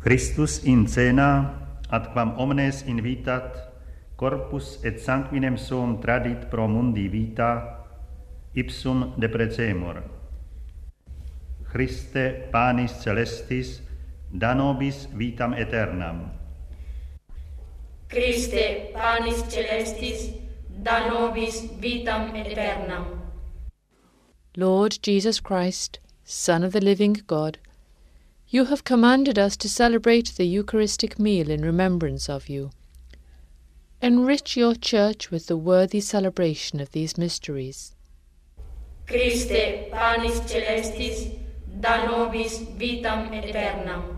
Christus in cena, ad quam omnes invitat, corpus et sanguinem suum tradit pro mundi vita, ipsum deprecemur. Christe panis celestis, da nobis vitam aeternam. Christe panis celestis, da nobis vitam aeternam. Lord Jesus Christ, Son of the living God, you have commanded us to celebrate the Eucharistic meal in remembrance of you. Enrich your Church with the worthy celebration of these mysteries. Christe panis celestis, da nobis vitam aeternam.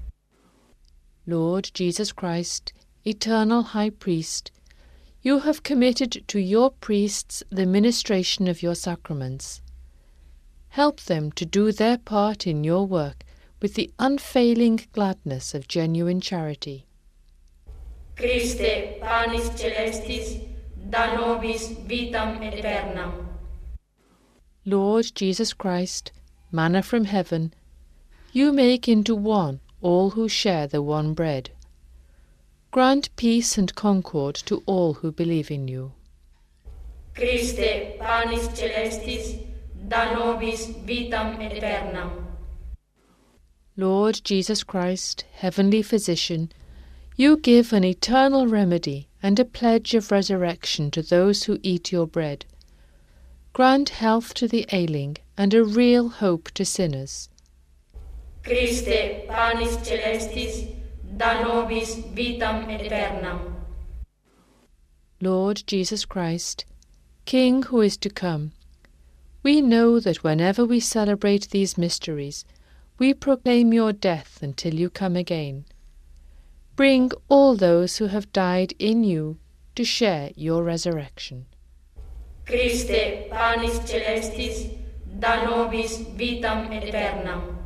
Lord Jesus Christ, eternal High Priest, you have committed to your priests the ministration of your sacraments. Help them to do their part in your work with the unfailing gladness of genuine charity. Christe panis celestis, da nobis vitam aeternam. Lord Jesus Christ, manna from heaven, you make into one all who share the one bread. Grant peace and concord to all who believe in you. Christe panis celestis, da nobis vitam aeternam. Lord Jesus Christ, heavenly physician, you give an eternal remedy and a pledge of resurrection to those who eat your bread. Grant health to the ailing and a real hope to sinners. Christe panis celestis, da nobis vitam aeternam. Lord Jesus Christ, King who is to come, we know that whenever we celebrate these mysteries, we proclaim your death until you come again. Bring all those who have died in you to share your resurrection. Christe panis celestis, da nobis vitam aeternam.